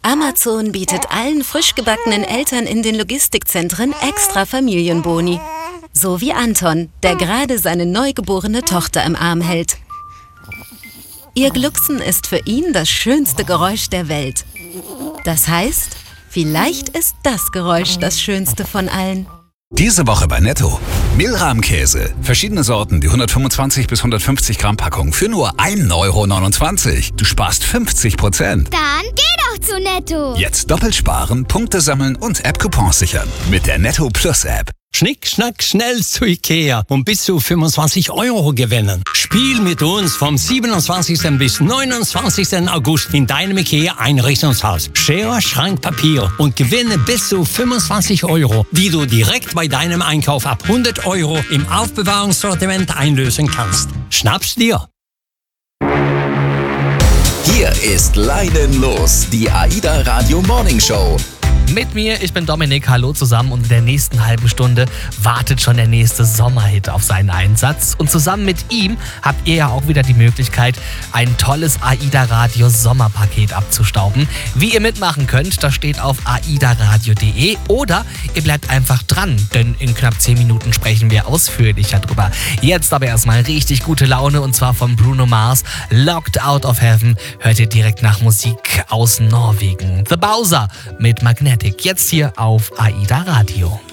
Amazon bietet allen frisch gebackenen Eltern in den Logistikzentren extra Familienboni. So wie Anton, der gerade seine neugeborene Tochter im Arm hält. Ihr Glucksen ist für ihn das schönste Geräusch der Welt. Das heißt, vielleicht ist das Geräusch das schönste von allen. Diese Woche bei Netto. Milram-Käse. Verschiedene Sorten, die 125 bis 150 Gramm Packung für nur 1,29 €. Du sparst 50%. Dann geh doch zu Netto. Jetzt doppelt sparen, Punkte sammeln und App-Coupons sichern. Mit der Netto Plus App. Schnick, schnack, schnell zu Ikea und bis zu 25 € gewinnen. Spiel mit uns vom 27. bis 29. August in deinem Ikea-Einrichtungshaus. Schere, Schrank, Papier und gewinne bis zu 25 €, die du direkt bei deinem Einkauf ab 100 € im Aufbewahrungssortiment einlösen kannst. Schnapp's dir! Hier ist Leinen los, die AIDA Radio Morning Show. Mit mir, ich bin Dominik, hallo zusammen, und in der nächsten halben Stunde wartet schon der nächste Sommerhit auf seinen Einsatz. Und zusammen mit ihm habt ihr ja auch wieder die Möglichkeit, ein tolles AIDA Radio Sommerpaket abzustauben. Wie ihr mitmachen könnt, das steht auf aidaradio.de, oder ihr bleibt einfach dran, denn in knapp 10 Minuten sprechen wir ausführlicher drüber. Jetzt aber erstmal richtig gute Laune, und zwar von Bruno Mars, Locked Out of Heaven. Hört ihr direkt nach Musik aus Norwegen. The Bowser mit Magnetic. Jetzt hier auf AIDA Radio.